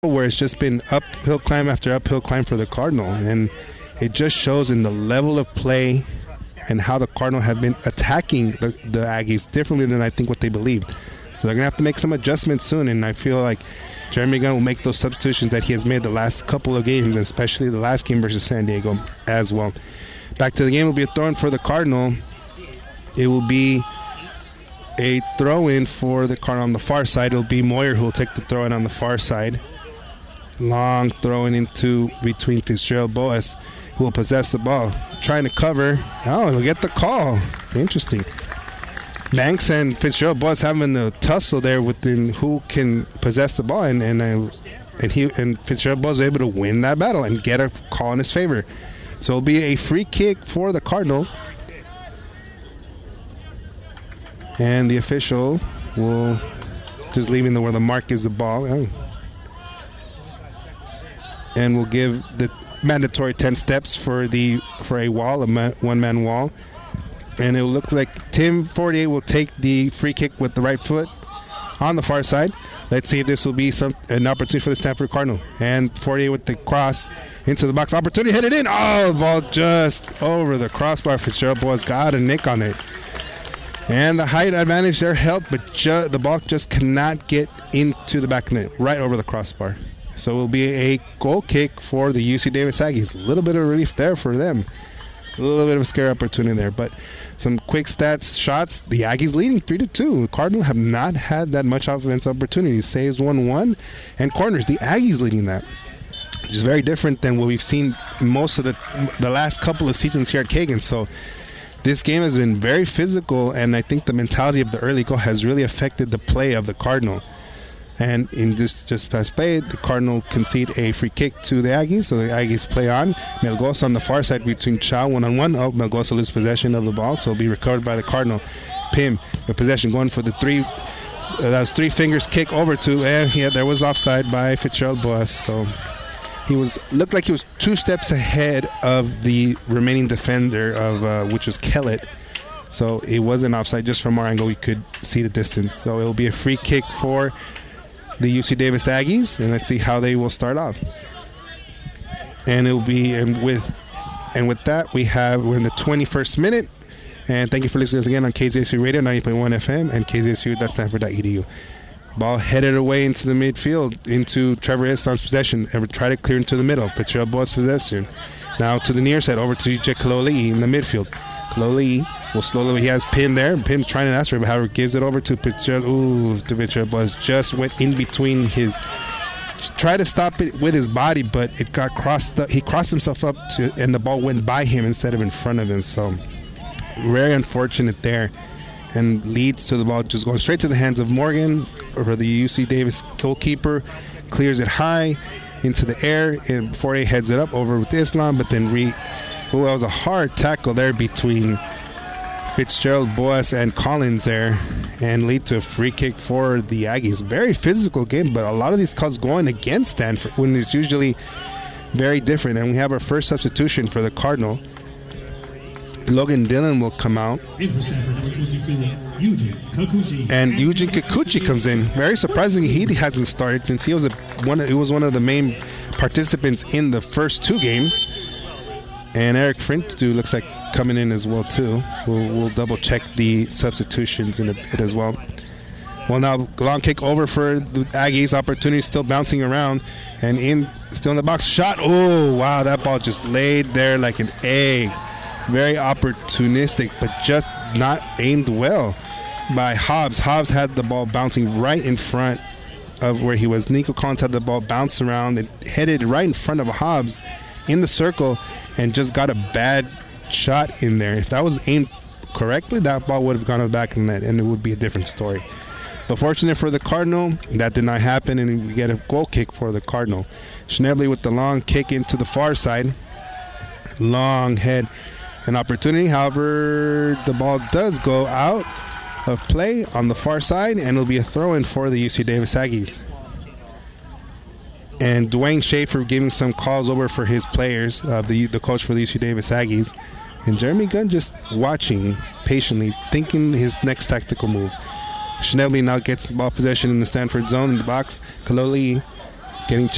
where it's just been uphill climb after uphill climb for the Cardinal, and it just shows in the level of play and how the Cardinal have been attacking the Aggies differently than I think what they believed. So they're going to have to make some adjustments soon, and I feel like Jeremy Gunn will make those substitutions that he has made the last couple of games, especially the last game versus San Diego as well. Back to the game will be a throw-in for the Cardinal. It will be a throw-in for the Cardinal on the far side. It will be Moyer who will take the throw-in on the far side. Long throw-in into between Fitzgerald Boas, who will possess the ball. Trying to cover. Oh, he'll get the call. Interesting. Banks and Fitzgerald Boas having a tussle there within who can possess the ball, and Fitzgerald Boas was able to win that battle and get a call in his favor. So it'll be a free kick for the Cardinal, and the official will just leaving where the mark is the ball, and will give the mandatory 10 steps for a wall, a one-man wall. And it looks like Tim Fortier will take the free kick with the right foot on the far side. Let's see if this will be an opportunity for the Stanford Cardinal. And Fortier with the cross into the box. Opportunity, hit it in. Oh, the ball just over the crossbar. Fitzgerald Boas got a nick on it. And the height advantage there helped, but the ball just cannot get into the back net, right over the crossbar. So it will be a goal kick for the UC Davis Aggies. A little bit of relief there for them. A little bit of a scary opportunity there, but some quick stats, shots. The Aggies leading 3-2. The Cardinals have not had that much offense opportunities. Saves 1-1, and corners. The Aggies leading that, which is very different than what we've seen most of the last couple of seasons here at Kagan. So this game has been very physical, and I think the mentality of the early goal has really affected the play of the Cardinal. And in this just past play, the Cardinal concede a free kick to the Aggies, so the Aggies play on. Melgoza on the far side between Chow one-on-one. Oh, Melgoza loses possession of the ball, so it'll be recovered by the Cardinal. Pim, the possession going for the that was three fingers kick over to, and there was offside by Fitzgerald Boas. So looked like he was 2 steps ahead of the remaining defender of which was Kellett. So it wasn't offside. Just from our angle, we could see the distance. So it'll be a free kick for the UC Davis Aggies, and let's see how they will start off. And it will be with that we're in the 21st minute. And thank you for listening to us again on KZSU Radio 90.1 FM and KZSU.Stanford.edu. Ball headed away into the midfield into Trevor Islam's possession, and try to clear into the middle. Fitzgerald Boas possession. Now to the near side, over to J. Kaloli in the midfield. Kaloli will slowly, he has Pim there. Pim trying to ask for it, but however gives it over to Fitzgerald. Ooh, to Fitzgerald Boas. Just went in between his, tried to stop it with his body, but it got crossed. He crossed himself up and the ball went by him instead of in front of him. So very unfortunate there, and leads to the ball just going straight to the hands of Morgan for the UC Davis goalkeeper. Clears it high into the air, and before he heads it up over with Islam, but then that was a hard tackle there between Fitzgerald Boas and Collins there, and lead to a free kick for the Aggies. Very physical game, but a lot of these calls going against Stanford when it's usually very different. And we have our first substitution for the Cardinal. Logan Dillon will come out, and Eugene Kikuchi comes in. Very surprising he hasn't started, since he was one of the main participants in the first 2 games. And Eric Frintu looks like coming in as well too. We'll double check the substitutions in a bit as well. Well, now long kick over for the Aggies. Opportunity still bouncing around, and still in the box. Shot. Oh wow, that ball just laid there like an egg. Very opportunistic, but just not aimed well by Hobbs. Hobbs had the ball bouncing right in front of where he was. Nico Collins had the ball bounce around and headed right in front of Hobbs in the circle, and just got a bad shot in there. If that was aimed correctly, that ball would have gone to the back of the net, and it would be a different story. But fortunate for the Cardinal, that did not happen, and we get a goal kick for the Cardinal. Schnebley with the long kick into the far side. Long head. An opportunity, however, the ball does go out of play on the far side, and it'll be a throw-in for the UC Davis Aggies. And Dwayne Schaefer giving some calls over for his players, the coach for the UC Davis Aggies. And Jeremy Gunn just watching patiently, thinking his next tactical move. Schnelby now gets the ball possession in the Stanford zone in the box. Kaloli getting